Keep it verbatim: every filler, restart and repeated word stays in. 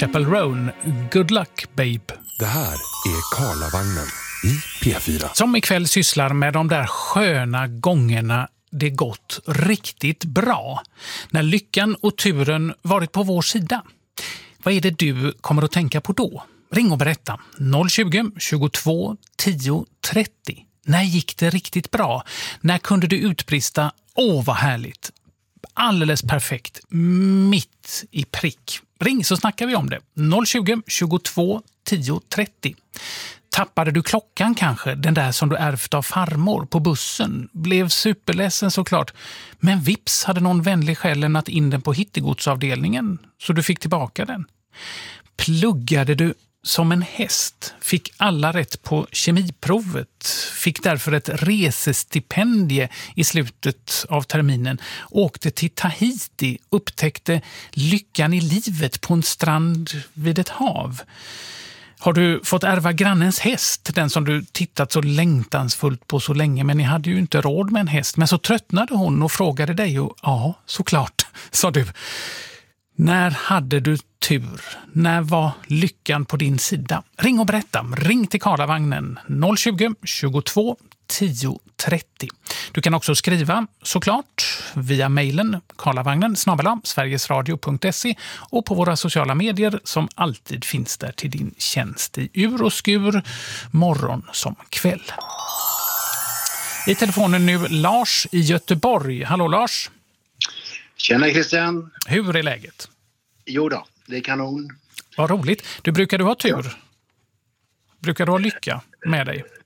Chapel Roan, Good Luck Babe. Det här är Karlavagnen i P fyra. Som ikväll sysslar med de där sköna gångerna det gått riktigt bra. När lyckan och turen varit på vår sida. Vad är det du kommer att tänka på då? Ring och berätta. noll tjugo, tjugotvå, tio, trettio. När gick det riktigt bra? När kunde du utbrista? Åh, vad härligt. Alldeles perfekt. Mitt i prick. Ring så snackar vi om det. noll tjugo, tjugotvå, tio, trettio. Tappade du klockan kanske? Den där som du ärvt av farmor på bussen. Blev superledsen såklart. Men vips hade någon vänlig själ lämnat in den på hittegodsavdelningen. Så du fick tillbaka den. Pluggade du som en häst, fick alla rätt på kemiprovet, fick därför ett resestipendie i slutet av terminen, åkte till Tahiti, upptäckte lyckan i livet på en strand vid ett hav. Har du fått ärva grannens häst, den som du tittat så längtansfullt på så länge, men ni hade ju inte råd med en häst. Men så tröttnade hon och frågade dig och ja, såklart, sa du. När hade du tur? När var lyckan på din sida? Ring och berätta. Ring till Karlavagnen noll tjugo, tjugotvå, tio, trettio. Du kan också skriva såklart via mejlen karlavagnen snabel-a sverigesradio punkt se och på våra sociala medier som alltid finns där till din tjänst i ur och skur, morgon som kväll. I telefonen nu Lars i Göteborg. Hallå Lars. Tjena Christian. Hur är läget? Jo då, det är kanon. Vad roligt. Du brukar du ha tur? Ja. Brukar du ha lycka med dig?